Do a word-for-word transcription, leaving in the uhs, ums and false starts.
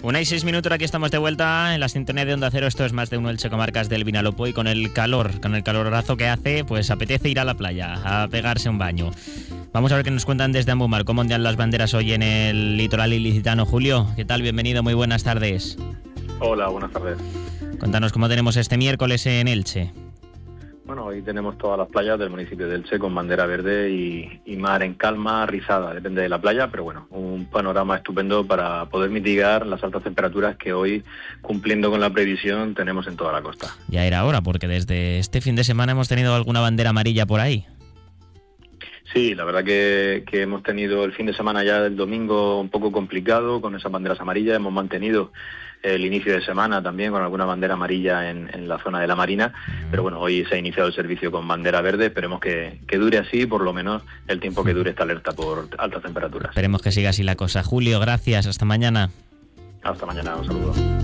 Una y seis minutos, aquí estamos de vuelta en la sintonía de Onda Cero. Esto es Más de Uno, Elche Comarcas del Vinalopó, y con el calor, con el calorazo que hace, pues apetece ir a la playa, a pegarse un baño. Vamos a ver qué nos cuentan desde Ambumar, cómo ondean las banderas hoy en el litoral ilicitano. Julio, ¿qué tal? Bienvenido, muy buenas tardes. Hola, buenas tardes. Cuéntanos cómo tenemos este miércoles en Elche. Bueno, hoy tenemos todas las playas del municipio de Elche con bandera verde y, y mar en calma, rizada, depende de la playa, pero bueno, un panorama estupendo para poder mitigar las altas temperaturas que hoy, cumpliendo con la previsión, tenemos en toda la costa. Ya era hora, porque desde este fin de semana hemos tenido alguna bandera amarilla por ahí. Sí, la verdad que, que hemos tenido el fin de semana ya del domingo un poco complicado con esas banderas amarillas. Hemos mantenido el inicio de semana también con alguna bandera amarilla en, en la zona de la Marina, pero bueno, hoy se ha iniciado el servicio con bandera verde. Esperemos que, que dure así, por lo menos el tiempo que dure esta alerta por altas temperaturas. Esperemos que siga así la cosa. Julio, gracias, hasta mañana. Hasta mañana, un saludo.